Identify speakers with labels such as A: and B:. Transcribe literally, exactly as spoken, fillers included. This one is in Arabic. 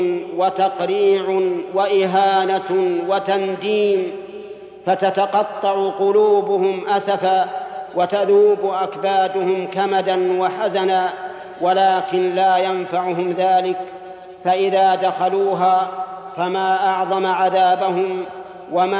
A: وتقريع وإهانة وتنديم، فتتقطع قلوبهم أسفا وتذوب أكبادهم كمدا وحزنا، ولكن لا ينفعهم ذلك، فإذا دخلوها فما أعظم عذابهم وما